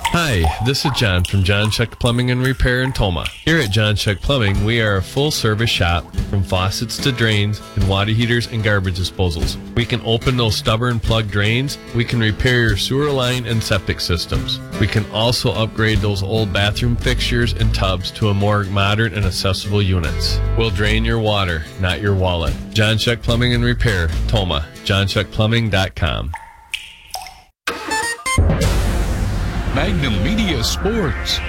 Hi, this is John from John Check Plumbing and Repair in Toma. Here at John Check Plumbing, we are a full-service shop from faucets to drains and water heaters and garbage disposals. We can open those stubborn plug drains. We can repair your sewer line and septic systems. We can also upgrade those old bathroom fixtures and tubs to a more modern and accessible units. We'll drain your water, not your wallet. John Check Plumbing and Repair, Toma. JohnCheckPlumbing.com. Magnum Media Sports.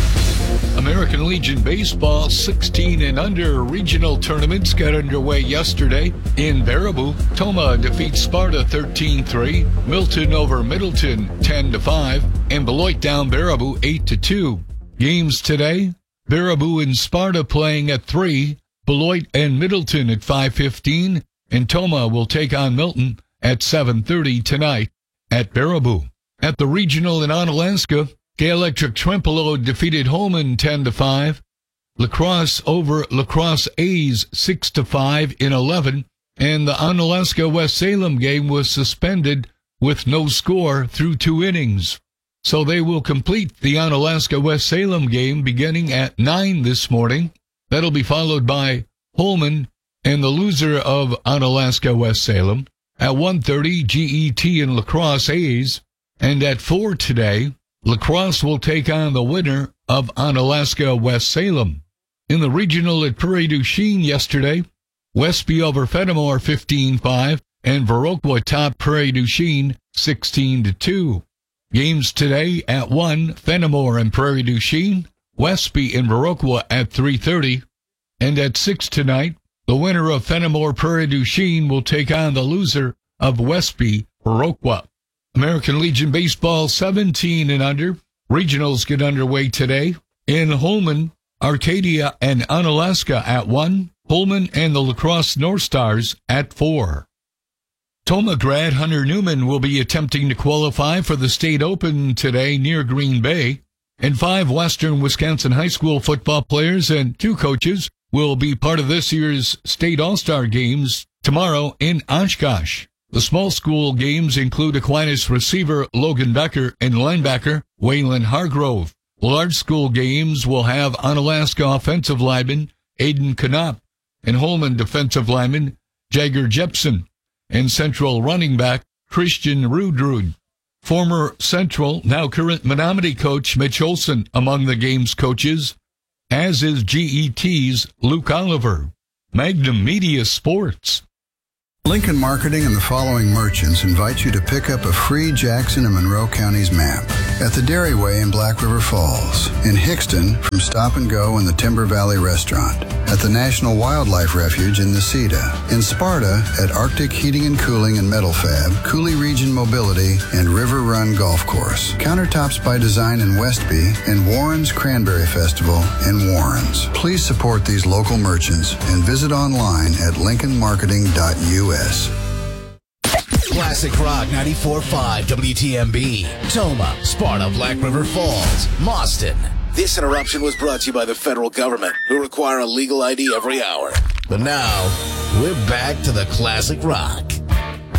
American Legion Baseball 16 and under regional tournaments got underway yesterday. In Baraboo, Toma defeats Sparta 13-3, Milton over Middleton 10-5, and Beloit down Baraboo 8-2. Games today, Baraboo and Sparta playing at 3, Beloit and Middleton at 5:15, and Toma will take on Milton at 7:30 tonight at Baraboo. At the regional in Onalaska, Gay Electric Trempealeau defeated Holman 10-5. Lacrosse over Lacrosse A's 6-5 in 11, and the Onalaska West Salem game was suspended with no score through 2 innings. So they will complete the Onalaska West Salem game beginning at 9 this morning. That'll be followed by Holman and the loser of Onalaska West Salem. At 1:30, GET and Lacrosse A's. And at 4 today, Lacrosse will take on the winner of Onalaska West Salem. In the regional at Prairie du Chien yesterday, Westby over Fenimore 15-5, and Viroqua topped Prairie du Chien 16-2. Games today at 1, Fenimore and Prairie du Chien, Westby and Viroqua at 3:30, and at 6 tonight, the winner of Fenimore Prairie du Chien will take on the loser of Westby Viroqua. American Legion Baseball 17 and under. Regionals get underway today. In Holman, Arcadia and Onalaska at 1. Holman and the Lacrosse North Stars at 4. Toma grad Hunter Newman will be attempting to qualify for the State Open today near Green Bay. And 5 Western Wisconsin high school football players and 2 coaches will be part of this year's State All-Star Games tomorrow in Oshkosh. The small school games include Aquinas receiver Logan Becker and linebacker Waylon Hargrove. Large school games will have Onalaska offensive lineman Aiden Knopp and Holman defensive lineman Jagger Jepson and Central running back Christian Rudrud. Former Central, now current Menominee coach Mitch Olson among the game's coaches, as is GET's Luke Oliver. Magnum Media Sports. Lincoln Marketing and the following merchants invite you to pick up a free Jackson and Monroe Counties map at the Dairyway in Black River Falls, in Hickston from Stop and Go and the Timber Valley Restaurant, at the National Wildlife Refuge in Necedah, in Sparta at Arctic Heating and Cooling and Metal Fab, Cooley Region Mobility, and River Run Golf Course, Countertops by Design in Westby, and Warren's Cranberry Festival in Warren's. Please support these local merchants and visit online at lincolnmarketing.us. Classic Rock 94.5 WTMB. Toma, Sparta, Black River Falls, Mauston. This interruption was brought to you by the federal government, who require a legal ID every hour. But now, we're back to the Classic Rock.